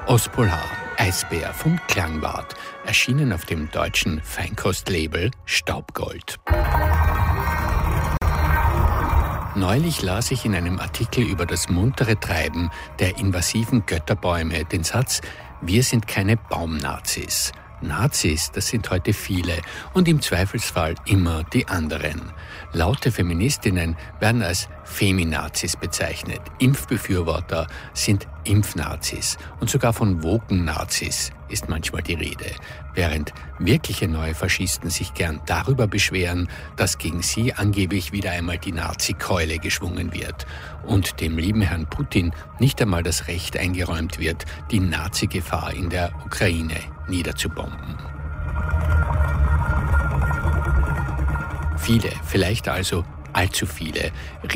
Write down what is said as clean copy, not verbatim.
Ostpolar, Eisbär vom Klangwart, erschienen auf dem deutschen Feinkostlabel Staubgold. Neulich las ich in einem Artikel über das muntere Treiben der invasiven Götterbäume den Satz: Wir sind keine Baumnazis. Nazis, das sind heute viele und im Zweifelsfall immer die anderen. Laute Feministinnen werden als Feminazis bezeichnet. Impfbefürworter sind Impfnazis und sogar von Woken-Nazis ist manchmal die Rede, während wirkliche neue Faschisten sich gern darüber beschweren, dass gegen sie angeblich wieder einmal die Nazi-Keule geschwungen wird und dem lieben Herrn Putin nicht einmal das Recht eingeräumt wird, die Nazi-Gefahr in der Ukraine niederzubomben. Viele, vielleicht also allzu viele,